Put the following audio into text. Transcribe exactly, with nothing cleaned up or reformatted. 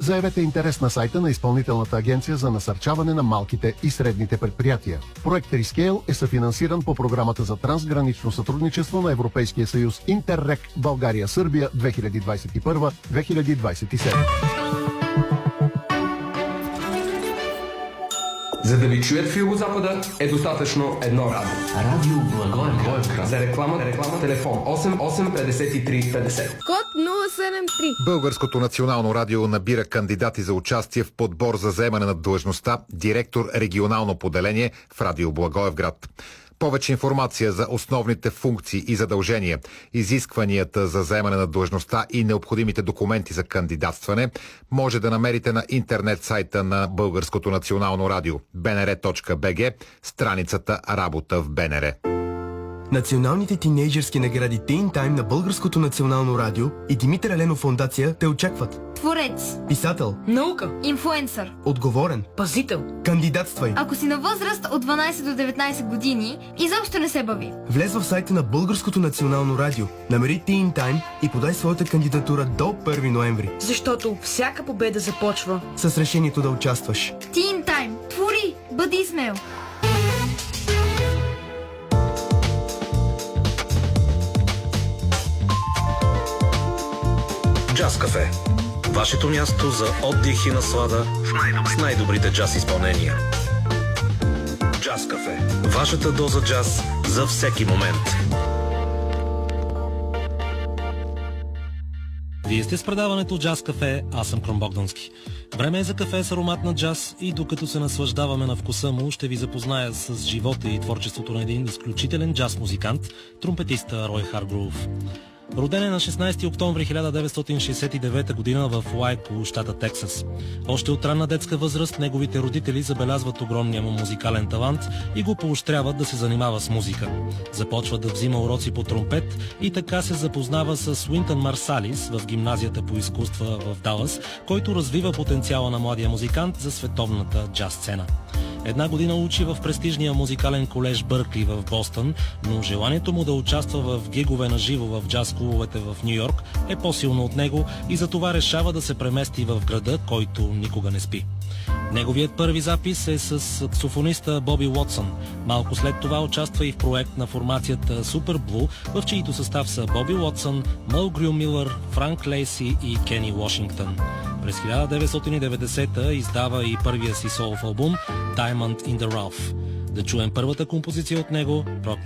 заявете интерес на сайта на Изпълнителната агенция за насърчаване на малките и средните предприятия. Проект Rescale е съфинансиран по програмата за трансгранично сътрудничество на Европейския съюз Интеррек България-Сърбия две хиляди двадесет и първа - две хиляди двадесет и седма. За да ви чуят в Югозапада е достатъчно едно радио. Радио Благоевград. За реклама, реклама, телефон осем осем петдесет и три петдесет. Код нула седем три. Българското национално радио набира кандидати за участие в подбор за заемане на длъжността директор регионално поделение в Радио Благоевград. Повече информация за основните функции и задължения, изискванията за заемане на длъжността и необходимите документи за кандидатстване може да намерите на интернет сайта на Българското национално радио би ен ар точка би джи, страницата Работа в Б Н Р. Националните тинейджърски награди Teen Time на Българското национално радио и Димитър Еленов фондация те очакват. Творец, писател, наука, инфлуенсър, отговорен, пазител. Кандидатствай. Ако си на възраст от дванадесет до деветнадесет години, изобщо не се бави. Влез в сайта на Българското национално радио, намери Teen Time и подай своята кандидатура до първи ноември. Защото всяка победа започва с решението да участваш. Teen Time. Твори! Бъди смел! Джаз Кафе. Вашето място за отдих и наслада с най-добрите джаз изпълнения. Джаз Кафе. Вашата доза джаз за всеки момент. Вие сте с предаването Джаз Кафе, аз съм Крум Богдански. Време е за кафе с аромат на джаз и докато се наслаждаваме на вкуса му, ще ви запозная с живота и творчеството на един изключителен джаз музикант, тромпетиста Рой Харгроув. Роден е на шестнадесети октомври хиляда деветстотин шестдесет и девета година в Уайко, щата Тексас. Още от ранна детска възраст неговите родители забелязват огромния му музикален талант и го поощряват да се занимава с музика. Започва да взима уроци по тромпет и така се запознава с Уинтън Марсалис в гимназията по изкуства в Далас, който развива потенциала на младия музикант за световната джаз сцена. Една година учи в престижния музикален колеж Бъркли в Бостън, но желанието му да участва в гигове на живо в джаз клубовете в Ню Йорк е по-силно от него и затова решава да се премести в града, който никога не спи. Неговият първи запис е с саксофониста Боби Уотсън. Малко след това участва и в проект на формацията Super Blue, в чието състав са Боби Уотсън, Мъл Грю Милър, Франк Лейси и Кени Вашингтън. През хиляда деветстотин и деветдесета издава и първия си солов албум Diamond in the Rough. Да чуем първата композиция от него,